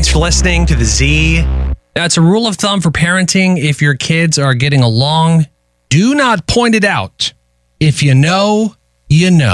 Thanks for listening to the Z. That's a rule of thumb for parenting. If your kids are getting along, do not point it out. If you know, you know.